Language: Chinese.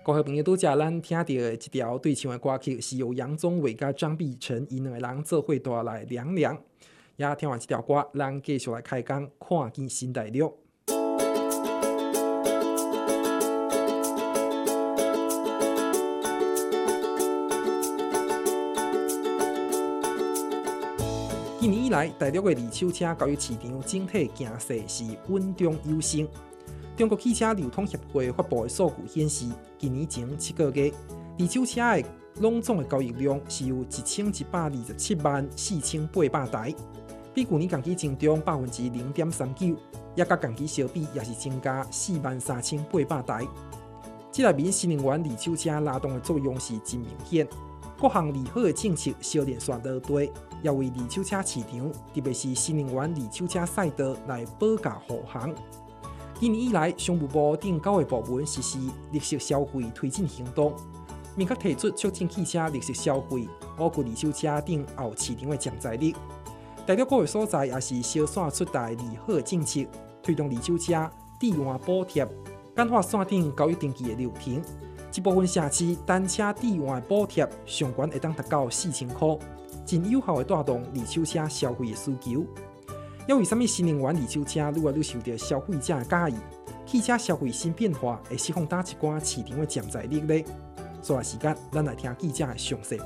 各位朋友，拄则咱听到的一条对唱的歌曲，是由杨宗纬甲张碧晨因两个人做伙带来《凉凉》。也听完这条歌，咱继续来开讲，看见新大陆。今年以来，大陆的二手车交易市场整体形势是稳中有升。中国汽车流通协会发布的数据显示，今年前7个月，二手车的拢总的交易量是有11274800台，比去年同期增长0.39%，也甲同期相比也是增加43800台。这内面新能源二手车拉动的作用是真明显，各项利好的政策小连续落地，也为二手车市场，特别是新能源二手车赛道来保驾护航。今年以来，商务部等9个部门实施绿色消费推进行动，明确提出促进汽车绿色消费、保护二手车等后市场的潜在力。大陆各个所在也是小线出台利好政策，推动二手车置换补贴，简化线顶交易登记的流程。一部分城市单车置换补贴上悬会当达到4000块，真有效地带动二手车消费的需求。要为什么新能源二手车愈来愈受到消费者的喜意？汽车消费新变化会释放打一寡市场的潜在力呢？所以时间，咱来听记者的详细报